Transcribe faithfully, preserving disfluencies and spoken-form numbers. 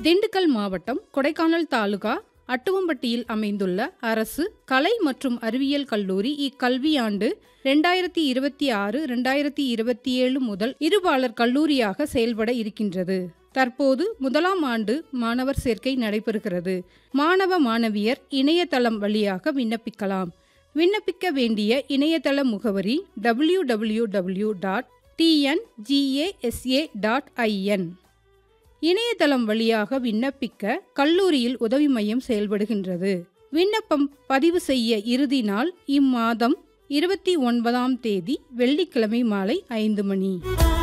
திண்டுக்கல் மாவட்டம் கொடைக்கானல் தாலுகா அட்டுவம்பட்டியில் அமைந்துள்ள அரசு கலை மற்றும் அறிவியல் கல்லூரி இக்கல்வியாண்டு இரண்டாயிரத்தி இருபத்தி ஆறு இரண்டாயிரத்தி இருபத்தி ஏழு முதல் இருபாலர் கல்லூரியாக செயல்பட இருக்கின்றது. தற்போது முதலாம் ஆண்டு மாணவர் சேர்க்கை நடைபெறுகிறது. மாணவ மாணவியர் இணையதளம் வழியாக விண்ணப்பிக்கலாம். விண்ணப்பிக்க வேண்டிய இணையதள முகவரி W W W dot T N G A S A dot I என். இணையதளம் வழியாக விண்ணப்பிக்க கல்லூரியில் உதவி மையம் செயல்படுகின்றது. விண்ணப்பம் பதிவு செய்ய இறுதி நாள் இம்மாதம் இருபத்தி ஒன்பதாம் தேதி வெள்ளிக்கிழமை மாலை ஐந்து மணி.